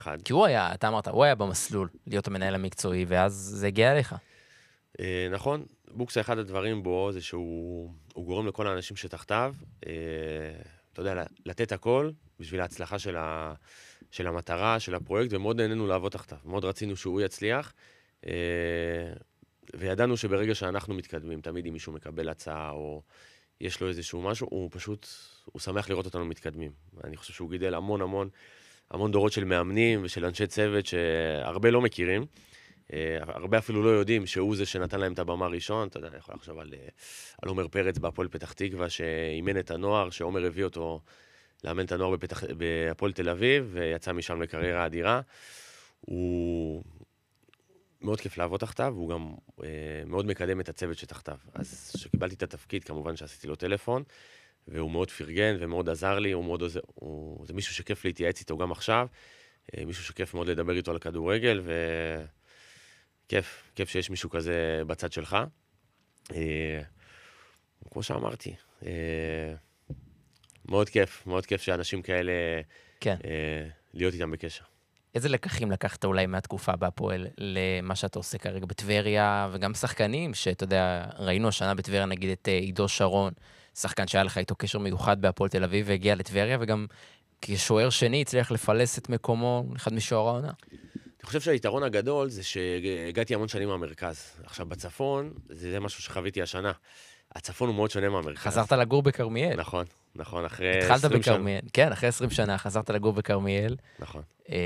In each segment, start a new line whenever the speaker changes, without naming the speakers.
כי הוא היה, אתה אמרת, הוא היה במסלול להיות המנהל המקצועי, ואז זה הגיע אליך.
נכון, בוקסה אחד הדברים בו זה שהוא גורם לכל האנשים שתחתיו, אתה יודע, לתת הכל בשביל ההצלחה של המטרה, של הפרויקט, ומאוד נהנינו לעבוד תחתיו. מאוד רצינו שהוא יצליח, וידענו שברגע שאנחנו מתקדמים, תמיד אם מישהו מקבל הצעה או יש לו איזשהו משהו, הוא שמח לראות אותנו מתקדמים. אני חושב שהוא גידל המון דורות של מאמנים ושל אנשי צוות שהרבה לא מכירים. הרבה אפילו לא יודעים שהוא זה שנתן להם את הבמה ראשון. אתה יודע, אני יכול לחשוב על עומר פרץ בהפועל פתח תקווה, שאימן את הנוער, שעומר הביא אותו לאמן את הנוער בהפועל תל אביב, ויצא משם לקריירה אדירה. הוא מאוד כיף לעבוד תחתיו, והוא גם מאוד מקדם את הצוות שתחתיו. אז כשקיבלתי את התפקיד, כמובן שעשיתי לו טלפון, והוא מאוד פרגן ומאוד עזר לי, זה מישהו שכיף להתייעץ איתו גם עכשיו, מישהו שכיף מאוד לדבר איתו על כדורגל, כיף שיש מישהו כזה בצד שלך. כמו שאמרתי, מאוד כיף שאנשים כאלה,
כן.
להיות איתם בקשר.
איזה לקחים לקחת אולי מהתקופה בהפועל למה שאתה עושה כרגע בטבריה, וגם שחקנים שאתה יודע, ראינו השנה בטבריה נגיד את עידו שרון, שחקן שהיה לך איתו קשר מיוחד בהפועל תל אביב, והגיע לטבריה, וגם כשוער שני הצליח לפלס את מקומו, אחד משוער העונה.
אני חושב שהיתרון הגדול זה שהגעתי המון שנים מהמרכז. עכשיו, בצפון, זה משהו שחוויתי השנה. הצפון הוא מאוד שונה מהמרכז.
חזרת לגור בכרמיאל.
נכון, אחרי 20 שנה.
התחלת בכרמיאל, כן, אחרי 20 שנה חזרת לגור בכרמיאל.
נכון.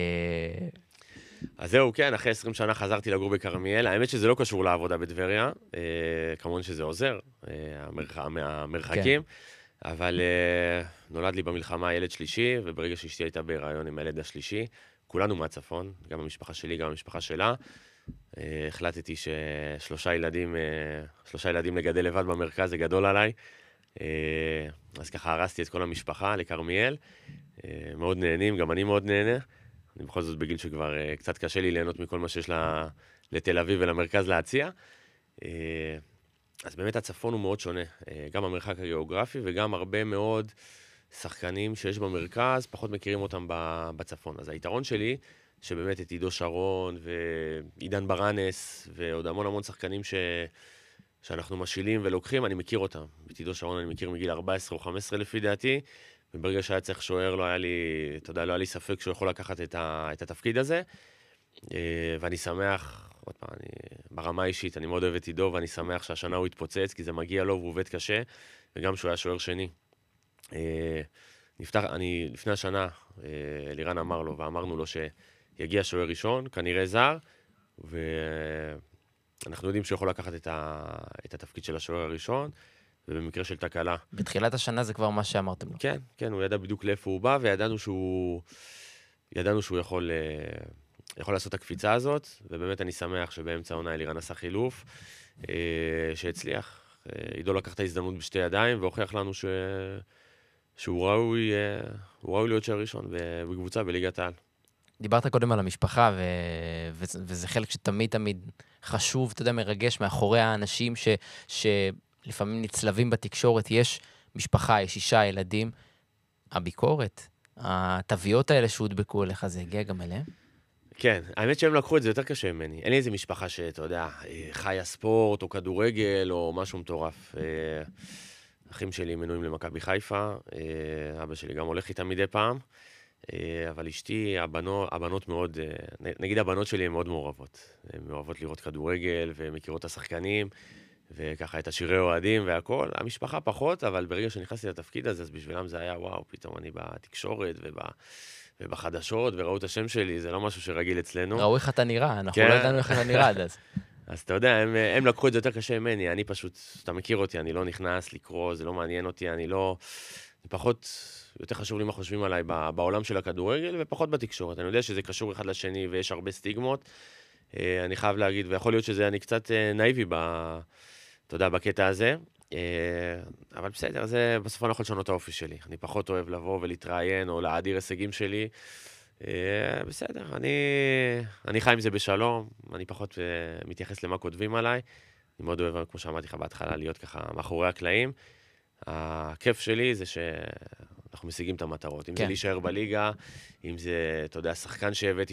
אז זהו, כן, אחרי 20 שנה חזרתי לגור בכרמיאל. האמת שזה לא קשור לעבודה בטבריה, כמובן שזה עוזר, המרחקים, אבל נולד לי במלחמה ילד שלישי, וברגע שאשתי הייתה בהיריון עם הילד השלישי, כולנו מהצפון, גם המשפחה שלי, גם המשפחה שלה. החלטתי ששלושה ילדים לגדל לבד במרכז, זה גדול עליי. אז ככה הרסתי את כל המשפחה לכרמיאל. מאוד נהנים, גם אני מאוד נהנה. אני בכל זאת בגיל שכבר קצת קשה לי ליהנות מכל מה שיש לתל אביב ולמרכז להציע. אז באמת הצפון הוא מאוד שונה. גם המרחק הגיאוגרפי וגם הרבה מאוד שחקנים שיש במרכז, פחות מכירים אותם בצפון. אז היתרון שלי, שבאמת את עידו שרון ועידן ברנס ועוד המון שחקנים שאנחנו משילים ולוקחים, אני מכיר אותם. את עידו שרון אני מכיר מגיל 14 או 15 לפי דעתי, וברגע שהיה צריך שוער לא היה לי ספק שהוא יכול לקחת את התפקיד הזה. ואני שמח, עוד פעם, ברמה האישית, אני מאוד אוהב את עידו, ואני שמח שהשנה הוא התפוצץ, כי זה מגיע לו והוא עובד קשה, וגם שהוא היה שוער שני. לפני השנה, לירן אמר לו, ואמרנו לו שיגיע שוער ראשון, כנראה זר, ואנחנו יודעים שהוא יכול לקחת את התפקיד של השוער הראשון, ובמקרה של תקלה.
בתחילת השנה זה כבר מה שאמרתם לו.
כן, הוא ידע בדיוק לאיפה הוא בא, וידענו שהוא יכול לעשות את הקפיצה הזאת, ובאמת אני שמח שבאמצע העונה אלירן עשה חילוף, שהצליח. עידו לקח את ההזדמנות בשתי ידיים, והוכיח לנו שהוא ראוי להיות שוער ראשון בקבוצה בליגת העל.
דיברת קודם על המשפחה, וזה חלק שתמיד חשוב, אתה יודע, מרגש מאחורי האנשים שלפעמים נצלבים בתקשורת, יש משפחה, יש 6 ילדים, הביקורת, התוויות האלה שהודבקו אליך, זה הגיע גם אליהם?
כן, האמת שהם לקחו את זה יותר קשה ממני. אין לי איזה משפחה שאתה יודע, חיה ספורט או כדורגל או משהו מטורף. אחים שלי מנויים למכבי חיפה, אבא שלי גם הולך איתם מדי פעם, אבל אשתי, הבנות מאוד, נגיד הבנות שלי הן מאוד מעורבות. הן מעורבות לראות כדורגל ומכירות את השחקנים, וככה את השירי אוהדים והכל. המשפחה פחות, אבל ברגע שנכנסתי לתפקיד הזה, אז בשבילם זה היה וואו, פתאום אני בתקשורת ובחדשות, וראו את השם שלי, זה לא משהו שרגיל אצלנו.
ראו איך אתה נראה, אנחנו לא ידענו איך אתה נראה עד אז.
אז אתה יודע, הם לקחו את זה יותר קשה ממני, אני פשוט, אתה מכיר אותי, אני לא נכנס לקרוא, זה לא מעניין אותי, אני פחות, יותר חשוב לי מה חושבים עליי בעולם של הכדורגל, ופחות בתקשורת. אני יודע שזה קשור אחד לשני, ויש הרבה סטיגמות, אני חייב להגיד, ויכול להיות שזה אני קצת נאיבי, אתה יודע, בקטע הזה, אבל בסדר, זה בסוף אני יכול לשנות את האופי שלי. אני פחות אוהב לבוא ולהתראיין, או להאדיר הישגים שלי, בסדר, אני חי עם זה בשלום, אני פחות מתייחס למה כותבים עליי, אני מאוד אוהב, כמו שאמרתי לך בהתחלה, להיות ככה מאחורי הקלעים. הכיף שלי זה שאנחנו משיגים את המטרות, אם זה להישאר בליגה, אם זה, אתה יודע, שחקן שהבאתי